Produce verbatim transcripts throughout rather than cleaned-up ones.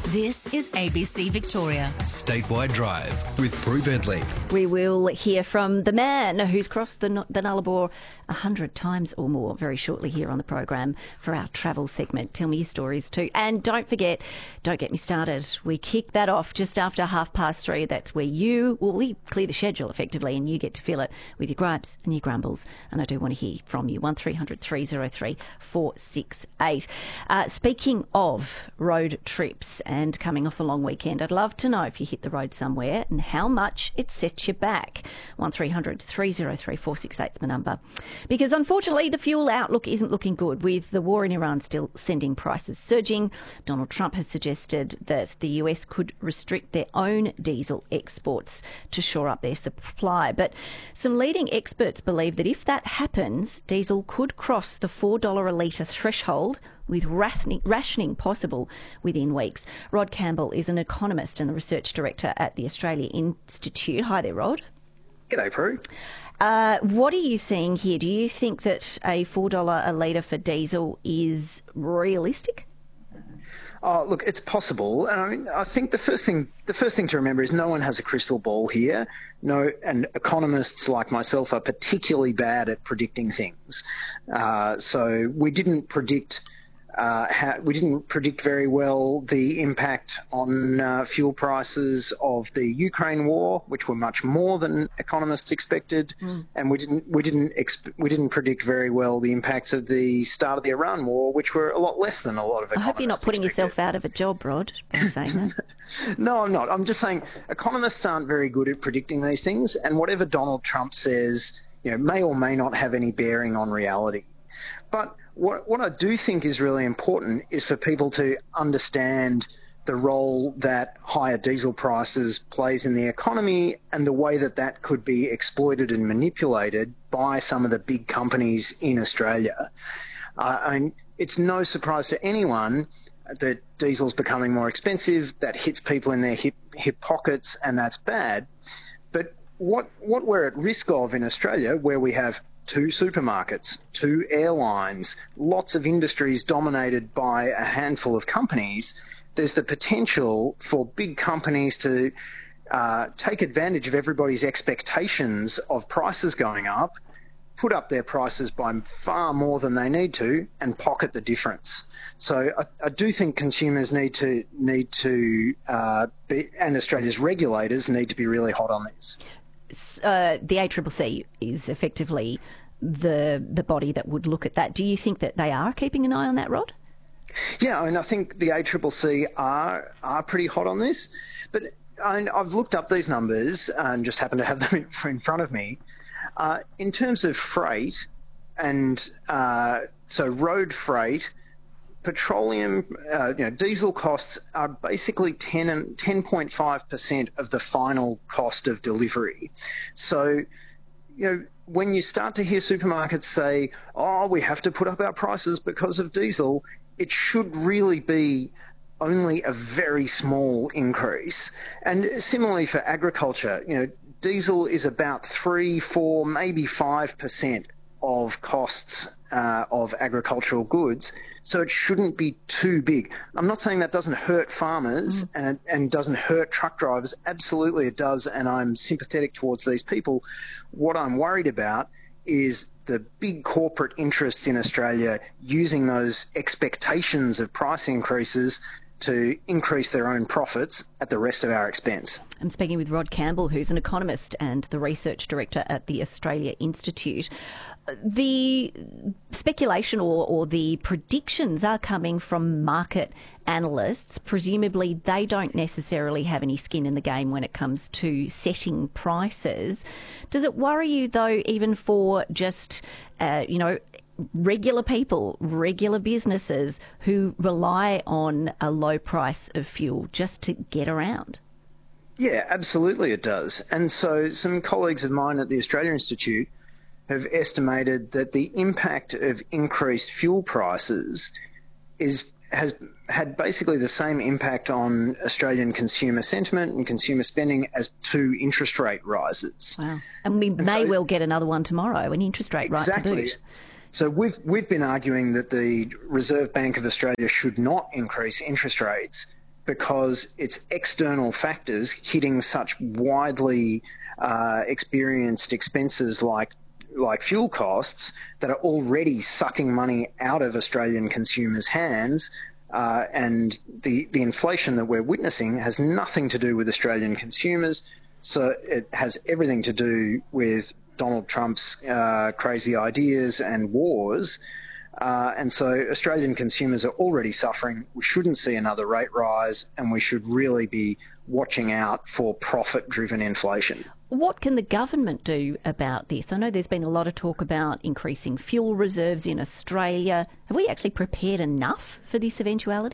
This is A B C Victoria. Statewide Drive with Prue Bentley. We will hear from the man who's crossed the, the Nullarbor a hundred times or more very shortly here on the program for our travel segment. Tell me your stories too. And don't forget, don't get me started. We kick that off just after half past three. That's where you, well, we clear the schedule effectively and you get to fill it with your gripes and your grumbles. And I do want to hear from you. one three hundred three oh three four six eight. Uh, speaking of road trips and coming off a long weekend, I'd love to know if you hit the road somewhere and how much it sets you back. one three hundred three oh three four six eight is my number. Because unfortunately, the fuel outlook isn't looking good, with the war in Iran still sending prices surging. Donald Trump has suggested that the U S could restrict their own diesel exports to shore up their supply. But some leading experts believe that if that happens, diesel could cross the four dollars a litre threshold, with rationing possible within weeks. Rod Campbell is an economist and the research director at the Australia Institute. Hi there, Rod. G'day, Prue. Uh, what are you seeing here? Do you think that a four dollars a litre for diesel is realistic? Oh, look, it's possible. And I mean, I think the first thing the first thing to remember is no one has a crystal ball here. No, and economists like myself are particularly bad at predicting things. Uh, so we didn't predict. Uh, how, we didn't predict very well the impact on uh, fuel prices of the Ukraine war, which were much more than economists expected, mm. and we didn't we didn't exp- we didn't predict very well the impacts of the start of the Iran war, which were a lot less than a lot of economists. I hope you're not putting expected. yourself out of a job, Rod, by saying that. No, I'm not. I'm just saying economists aren't very good at predicting these things, and whatever Donald Trump says, you know, may or may not have any bearing on reality. But what, what I do think is really important is for people to understand the role that higher diesel prices plays in the economy and the way that that could be exploited and manipulated by some of the big companies in Australia. Uh, I mean, it's no surprise to anyone that diesel's becoming more expensive. That hits people in their hip, hip pockets, and that's bad. But what what we're at risk of in Australia, where we have two supermarkets, two airlines, lots of industries dominated by a handful of companies, there's the potential for big companies to uh, take advantage of everybody's expectations of prices going up, put up their prices by far more than they need to, and pocket the difference. So I, I do think consumers need to need to uh, be, and Australia's regulators need to be really hot on this. Uh, the A C C C is effectively the the body that would look at that. Do you think that they are keeping an eye on that, Rod? Yeah, I mean, I think the A C C C are are pretty hot on this, but I, I've looked up these numbers and just happen to have them in front of me. Uh, in terms of freight, and uh, so road freight, petroleum, uh, you know, diesel costs are basically ten point five percent of the final cost of delivery. So, you know, when you start to hear supermarkets say, oh, we have to put up our prices because of diesel, it should really be only a very small increase. And similarly for agriculture, you know, diesel is about three, four, maybe five percent of costs uh, of agricultural goods. So it shouldn't be too big. I'm not saying that doesn't hurt farmers mm. and, and doesn't hurt truck drivers. Absolutely it does, and I'm sympathetic towards these people. What I'm worried about is the big corporate interests in Australia using those expectations of price increases to increase their own profits at the rest of our expense. I'm speaking with Rod Campbell, who's an economist and the research director at the Australia Institute. The speculation or, or the predictions are coming from market analysts. Presumably they don't necessarily have any skin in the game when it comes to setting prices. Does it worry you, though, even for just, uh, you know, regular people, regular businesses who rely on a low price of fuel just to get around? Yeah, absolutely it does. And so some colleagues of mine at the Australia Institute have estimated that the impact of increased fuel prices is has had basically the same impact on Australian consumer sentiment and consumer spending as two interest rate rises. Wow. And we and may so, well get another one tomorrow, an interest rate exactly. rise to boot. So we've we've been arguing that the Reserve Bank of Australia should not increase interest rates because it's external factors hitting such widely uh, experienced expenses like like fuel costs that are already sucking money out of Australian consumers' hands. Uh, and the, the inflation that we're witnessing has nothing to do with Australian consumers. So it has everything to do with Donald Trump's uh, crazy ideas and wars. Uh, and so Australian consumers are already suffering. We shouldn't see another rate rise, and we should really be watching out for profit-driven inflation. What can the government do about this? I know there's been a lot of talk about increasing fuel reserves in Australia. Have we actually prepared enough for this eventuality?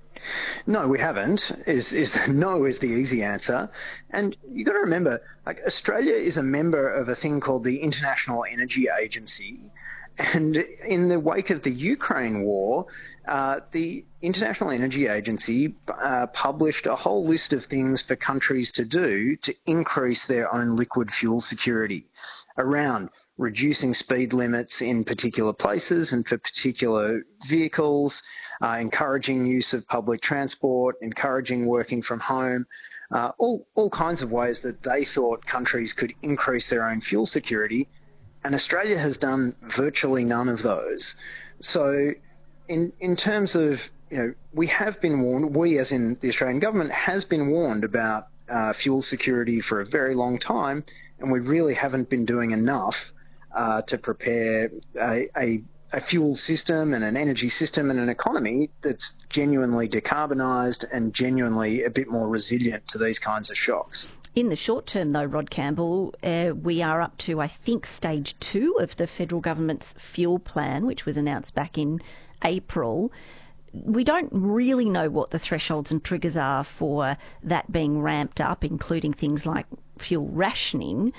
No, we haven't. Is is no is the easy answer. And you've got to remember, like, Australia is a member of a thing called the International Energy Agency. And in the wake of the Ukraine war, uh, the International Energy Agency uh, published a whole list of things for countries to do to increase their own liquid fuel security around reducing speed limits in particular places and for particular vehicles, uh, encouraging use of public transport, encouraging working from home, uh, all, all kinds of ways that they thought countries could increase their own fuel security. And Australia has done virtually none of those. So in in terms of, you know, we have been warned, we as in the Australian government has been warned about uh, fuel security for a very long time, and we really haven't been doing enough uh, to prepare a, a, a fuel system and an energy system and an economy that's genuinely decarbonised and genuinely a bit more resilient to these kinds of shocks. In the short term, though, Rod Campbell, uh, we are up to, I think, stage two of the federal government's fuel plan, which was announced back in April. We don't really know what the thresholds and triggers are for that being ramped up, including things like fuel rationing.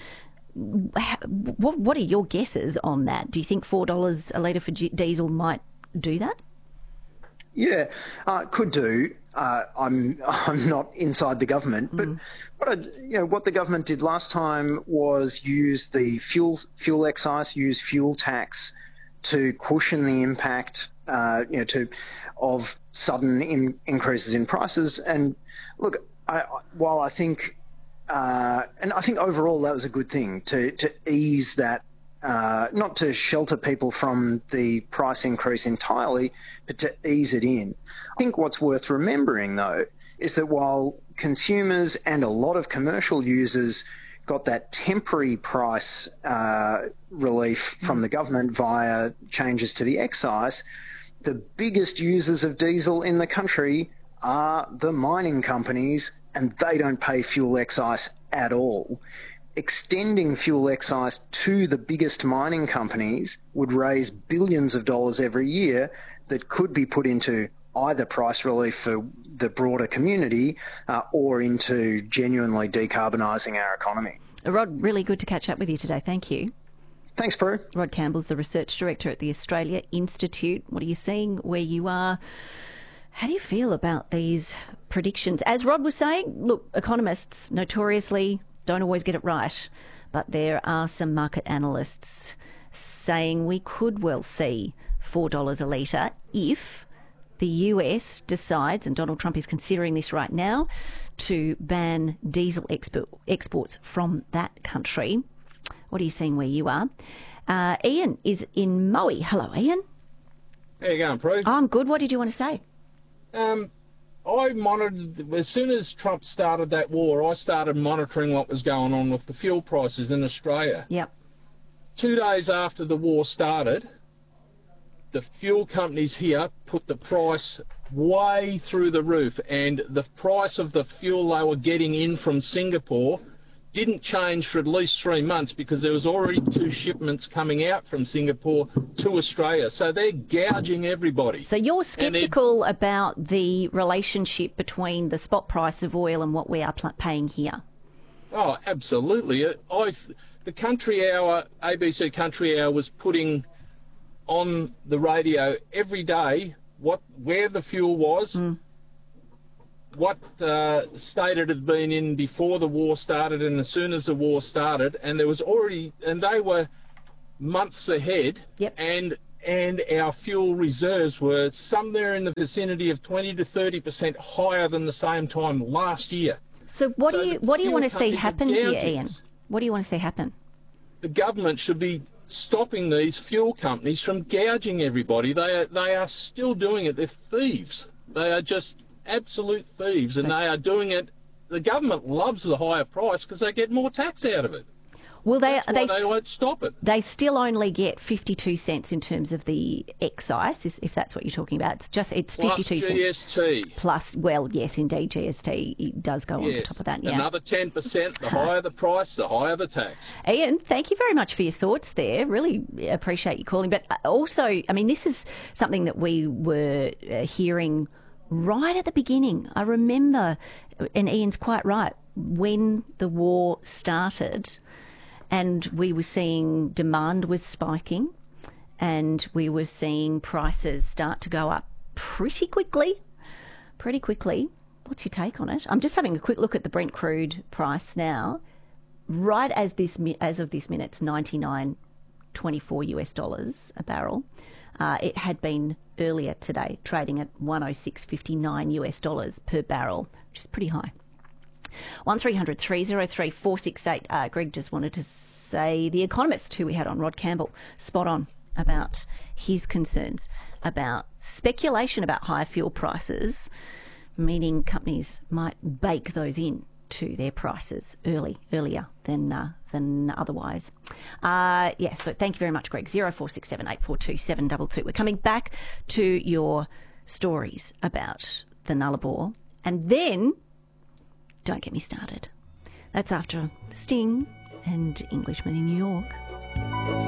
What, what are your guesses on that? Do you think four dollars a litre for diesel might do that? Yeah, uh, could do. Uh, I'm I'm not inside the government, but mm. what I, you know what the government did last time was use the fuel fuel excise, use fuel tax to cushion the impact, uh, you know, to of sudden in, increases in prices. And look, I, while I think, uh, and I think overall that was a good thing to to ease that. Uh, not to shelter people from the price increase entirely, but to ease it in. I think what's worth remembering, though, is that while consumers and a lot of commercial users got that temporary price uh, relief from the government via changes to the excise, the biggest users of diesel in the country are the mining companies, and they don't pay fuel excise at all. Extending fuel excise to the biggest mining companies would raise billions of dollars every year that could be put into either price relief for the broader community uh, or into genuinely decarbonising our economy. Rod, really good to catch up with you today. Thank you. Thanks, Prue. Rod Campbell's the Research Director at the Australia Institute. What are you seeing where you are? How do you feel about these predictions? As Rod was saying, look, economists notoriously don't always get it right, but there are some market analysts saying we could well see four dollars a litre if the U S decides, and Donald Trump is considering this right now, to ban diesel expo- exports from that country. What are you seeing where you are? Uh, Ian is in Maui. Hello, Ian. How you going, Prue? I'm good. What did you want to say? Um, I monitored, as soon as Trump started that war, I started monitoring what was going on with the fuel prices in Australia. Yep. Two days after the war started, the fuel companies here put the price way through the roof, and the price of the fuel they were getting in from Singapore didn't change for at least three months because there was already two shipments coming out from Singapore to Australia. So they're gouging everybody. So you're sceptical about the relationship between the spot price of oil and what we are pl- paying here? Oh, absolutely. I, the Country Hour, A B C Country Hour, was putting on the radio every day what where the fuel was, mm. what uh, state it had been in before the war started and as soon as the war started, and there was already, and they were months ahead, yep. and and our fuel reserves were somewhere in the vicinity of twenty to thirty percent higher than the same time last year. So what So do you the what do you fuel want to see companies are happen here, gouging Ian? us. What do you want to see happen? The government should be stopping these fuel companies from gouging everybody. They are, they are still doing it. They're thieves. They are just absolute thieves, and they are doing it. The government loves the higher price because they get more tax out of it. Well, they That's why they they won't stop it. they still only get fifty-two cents in terms of the excise, is- if that's what you're talking about. It's just it's Plus fifty-two G cents. S T. Plus, well, yes, indeed, G S T it does go on Yes. top of that. Yeah. Another ten percent. The higher the price, the higher the tax. Ian, thank you very much for your thoughts there. Really appreciate you calling. But also, I mean, this is something that we were uh, hearing right at the beginning. I remember, and Ian's quite right, when the war started and we were seeing demand was spiking and we were seeing prices start to go up pretty quickly, pretty quickly. What's your take on it? I'm just having a quick look at the Brent crude price now. Right as this mi- as of this minute, it's ninety-nine twenty-four U S dollars a barrel. Uh, it had been earlier today trading at one oh six fifty-nine U S dollars per barrel, which is pretty high. one three hundred three oh three four six eight. Uh, Greg just wanted to say the Economist, who we had on, Rod Campbell, spot on about his concerns about speculation about higher fuel prices, meaning companies might bake those in to their prices early, earlier than uh, than otherwise. Uh, yeah, so thank you very much, Greg. zero four six seven eight four two seven two two. We're coming back to your stories about the Nullarbor, and then don't get me started. That's after Sting and Englishman in New York.